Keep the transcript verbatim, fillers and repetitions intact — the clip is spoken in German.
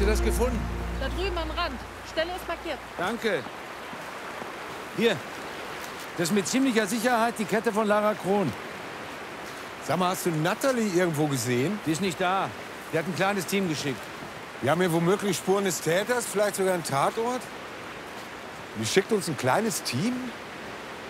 ihr das gefunden? Da drüben am Rand. Stelle ist markiert. Danke. Hier. Das ist mit ziemlicher Sicherheit die Kette von Lara Kron. Sag mal, hast du Natalie irgendwo gesehen? Die ist nicht da. Die hat ein kleines Team geschickt. Wir haben hier womöglich Spuren des Täters, vielleicht sogar einen Tatort. Die schickt uns ein kleines Team?